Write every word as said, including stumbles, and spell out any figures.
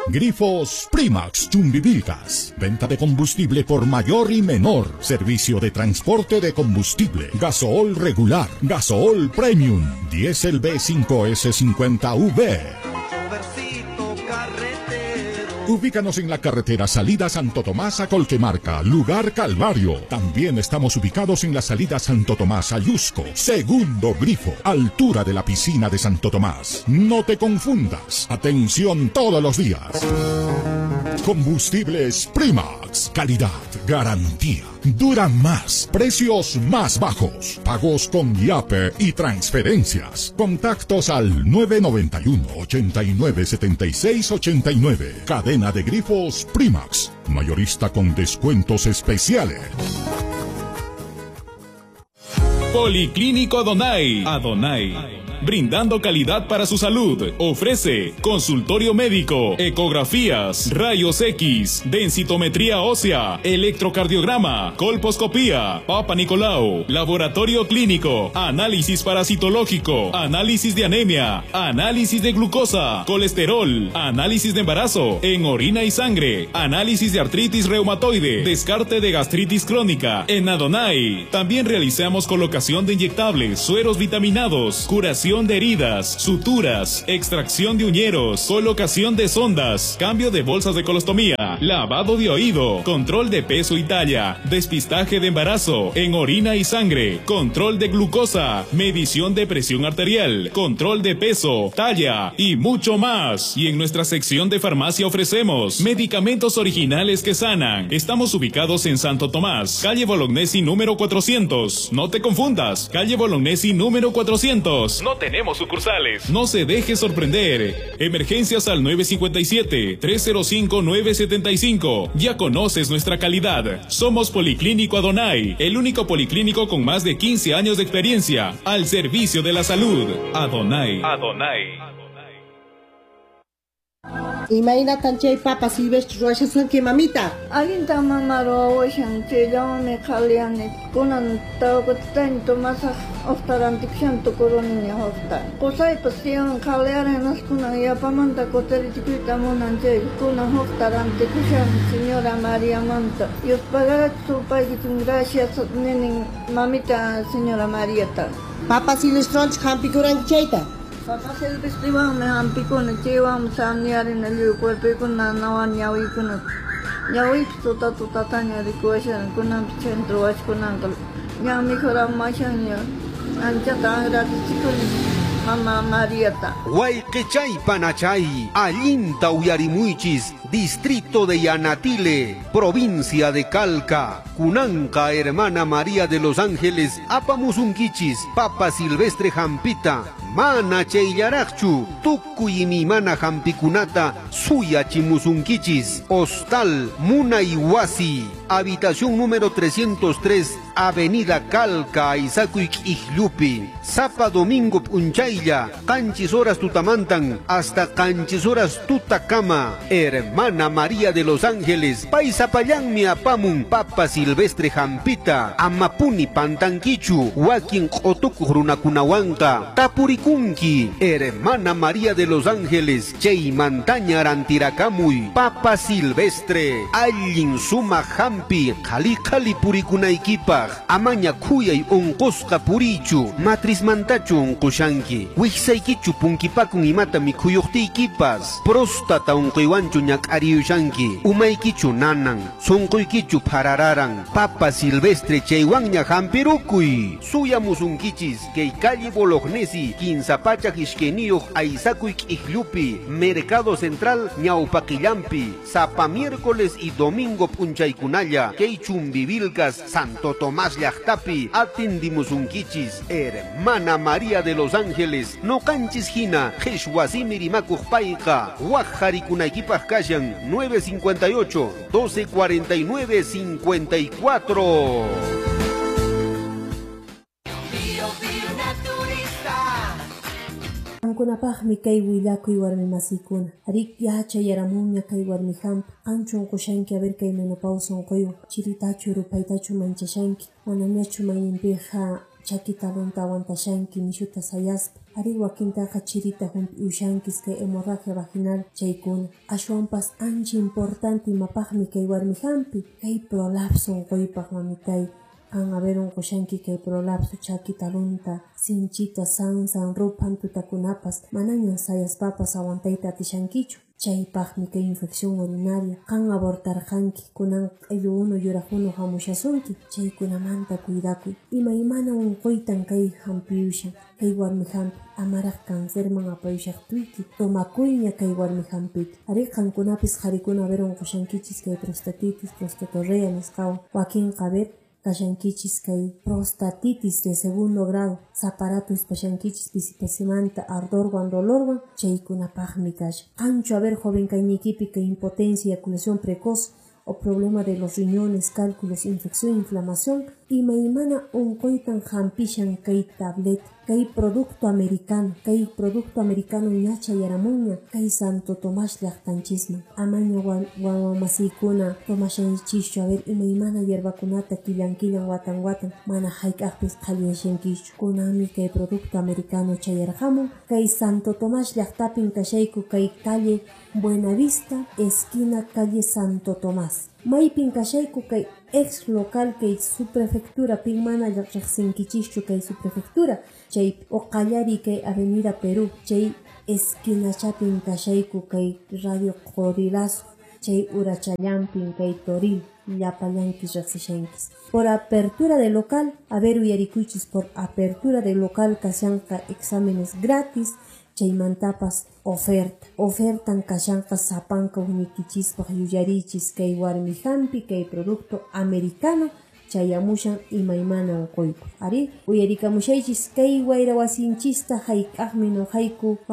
Grifos Primax Chumbivilcas. Venta de combustible por mayor y menor. Servicio de transporte de combustible. Gasool regular. Gasool Premium. Diesel B cinco S cincuenta V. Ubícanos en la carretera Salida Santo Tomás a Colquemarca, lugar Calvario. También estamos ubicados en la salida Santo Tomás a Yusco, segundo grifo, altura de la piscina de Santo Tomás. No te confundas. Atención todos los días. Combustibles Primax. Calidad, garantía. Duran más. Precios más bajos. Pagos con YAPE y transferencias. Contactos al nueve nueve uno, ochenta y nueve, setenta y seis ochenta y nueve. Cadena de grifos Primax. Mayorista con descuentos especiales. Policlínico Adonai. Adonai. Brindando calidad para su salud. Ofrece consultorio médico, ecografías, rayos X, densitometría ósea, electrocardiograma, colposcopía, Papa Nicolau, laboratorio clínico, análisis parasitológico, análisis de anemia, análisis de glucosa, colesterol, análisis de embarazo en orina y sangre, análisis de artritis reumatoide, descarte de gastritis crónica. En Adonai también realizamos colocación de inyectables, sueros vitaminados, curación de heridas, suturas, extracción de uñeros, colocación de sondas, cambio de bolsas de colostomía, lavado de oído, control de peso y talla, despistaje de embarazo en orina y sangre, control de glucosa, medición de presión arterial, control de peso, talla y mucho más. Y en nuestra sección de farmacia ofrecemos medicamentos originales que sanan. Estamos ubicados en Santo Tomás, calle Bolognesi número cuatrocientos. No te confundas, calle Bolognesi número cuatrocientos. No tenemos sucursales. No se deje sorprender. Emergencias al nueve cinco siete, tres cero cinco, nueve siete cinco. Ya conoces nuestra calidad. Somos Policlínico Adonai, el único policlínico con más de quince años de experiencia al servicio de la salud. Adonai. Adonai. Imaina tanchay papa silvestre ruashasan que mamita. Alinta mamaro wishan chillao me khaliani kunan tawqatan tomasa oftarantikshan tukuruni hofta. Qusay pasiyan khaliaran naskuna yapamanta kotari chipita munan chay kunan hoftarantikshan señora María Manta. Yos pagarat supay gracias nenin mamita señora Marieta. Papa silvestre hampikuran chayta. Papa silvestre me hampikuna chiwam samniarin el cuerpo con nawan yawi kuna. Yawi tuta tuta tanya requestion kunam centro was kunankal. Yami khara mashanya. Ancha tangra chikuni. Mama Marieta. Huayquechay Panachay, Allinta Uyarimuichis, Distrito de Yanatile, Provincia de Calca, Cunanca, Hermana María de los Ángeles, Apamusunquichis, Papa Silvestre Jampita, Mana Cheillarachu, Tucuy mi mana Jampicunata, Suya Chimusunquichis, Hostal, Muna Iwasi, habitación número trescientos tres, Avenida Calca, Isacuic Ijlupi, Zapa Domingo Punchaylla, Canchis Horas Tutamantan, hasta Canchis Horas Tutacama, Hermana María de los Ángeles, Paisapayán mi apamun, Papa Silvestre Jampita, Amapuni Pantanquichu, Huaquin Otuku Runacunahuanca, Tapurikunki, Hermana María de los Ángeles, Chey Mantaña Arantiracamuy, Papa Silvestre, Allin Suma Jampi, Jali Jali Purikunaikipa, Amaña Kuyay Unqusqa Purichu, Matris Mantachu Unqushanki, Wixsaykichu Punkipakun imata mikuyuqtiykipas, Prostata Unqiwanchu ñak'ariyushanki, Umaykichu nanan, Sunquykichu parararan, Papa Silvestre chaywanña hampirukuy, Suyamusunkichis, kay calle Bolognesi, Quinzapacha Hishkeniyuq Aisakuy Ijlupi, Mercado Central Ñawpaqillampi, Zapa miércoles y domingo punchaykunalla, kay Chumbivilcas, Santo Tomás Llaqtapi, atindimusunkichis, Hermana María de los Ángeles, no canchis hina, Jeshwasimirimakuq payqa, Waqharikunaykipaq kashan, nueve cincuenta y ocho, doce cuarenta y nueve, cincuenta y cuatro. Qamkunapaqmi kay willakuy warmi masikuna. Arik yacha yaramunña kay warmi hampi. Qanchun qushanki a ver kay menopausa unquyu. Chiritachu rupaytachu manchashanki. Manamachu mayninpiqa chakita runta awantashanki nishuta sayaspa. ari wakintaqa chirita humpi ushankis kay hemorragia vaginal chaykuna ashwanpas ancha importante imapaqmi kay warmi hampi kay prolapso unquypaq mamitay kan haberon qushanki kay prolapso chaki talunta sinchita sansan rupan tutakunapas manañan sayaspapas awantayta atishankichu chaypaqmi kay infección urinaria kan abortarqanki kunan q'illu unu yuraq unu hamushasunki chaykunamanta cuidakuy imaymana unquytan kay hampiushan kay warmi hampi amaraq cancerman apayushaqtuyki tomakuyña kay warmi hampita ari qankunapis qharikuna haber unqushankichis kay prostatitis prostatorrea nisqawan wakinqa haber kashankichis kay prostatitis de segundo grado zaparato ispashankichis pisipasimanta ardorwan dolorwan chaykunapaqmi kasha qanchu haber joven kaynikipi kay impotencia eyaculación precoz o problema de los riñones, cálculos, infección, inflamación imaymana unquytan hampishan kay tablet kay producto americano kay producto americano ñacha yaramunña kay Santo Tomás llaqtanchisman amaña wawamasiykuna tomashanchischu haber imaymana yerbakunata killan killan watan watan mana hayk'aqpis qhalliyashankischu kunami kay producto americano chayarqamun kay Santo Tomás llaqtapin kashayku kay calle Buenavista esquina calle Santo Tomás maypin kashayku kay ex local kay subprefectura pin mana riqsinkichischu kay subprefectura chay oqallari kay avenida Perú chay esquina chapin kashayku kay radio Qorilazo chay urachallampin kay Toril llapallankis riqsishankis por apertura de local haber uyarikuychis por apertura de local kashanqa exámenes gratis chaymantapas oferta ofertan kashanqa sapanka unikichispaq yuyarichis kay warmi hampi kay producto americano chayamushan imaymana unquyku ari uyarikamushaychis kay wayra wasinchista hayk'aqmi noqayku